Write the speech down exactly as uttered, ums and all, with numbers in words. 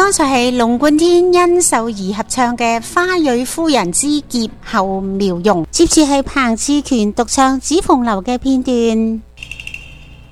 剛才係龍貫天、殷秀儀合唱嘅《花蕊夫人之劫後妙用》，接住係彭志權獨唱《紫鳳樓》嘅片段。